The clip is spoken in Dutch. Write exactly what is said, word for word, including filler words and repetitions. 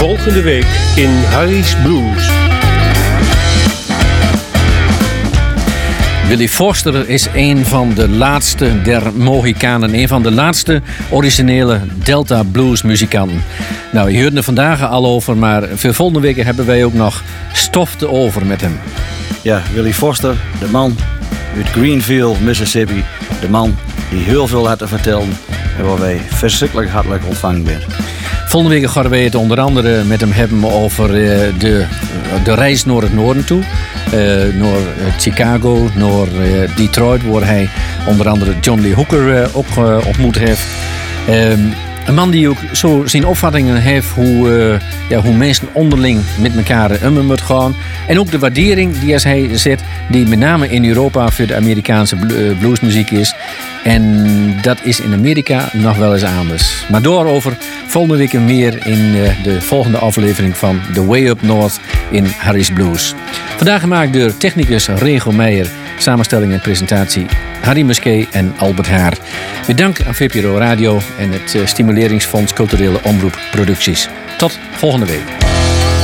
Volgende week in Harry's Blues. Willie Foster is een van de laatste der Mohikanen. Een van de laatste originele Delta Blues muzikanten. Nou, je hoort er vandaag al over, maar voor volgende week hebben wij ook nog stof te over met hem. Ja, Willie Foster, de man uit Greenville, Mississippi. De man die heel veel had te vertellen en waar wij verschrikkelijk hartelijk ontvangen zijn. Volgende week gaan wij het onder andere met hem hebben over uh, de, de reis naar het noorden toe. Uh, naar Chicago, naar uh, Detroit, waar hij onder andere John Lee Hooker uh, ook uh, ontmoet heeft. Um, een man die ook zo zijn opvattingen heeft hoe, uh, ja, hoe mensen onderling met elkaar om moeten gaan. En ook de waardering die als hij zet, die met name in Europa voor de Amerikaanse bluesmuziek is. En dat is in Amerika nog wel eens anders. Maar daarover volgende week meer in uh, de volgende aflevering van The Way Up North in Harry's Blues. Vandaag gemaakt door technicus Rego Meijer. Samenstelling en presentatie Harry Musquet en Albert Haar. Met dank aan V P R O Radio en het uh, Stimuleringsfonds Culturele Omroep Producties. Tot volgende week.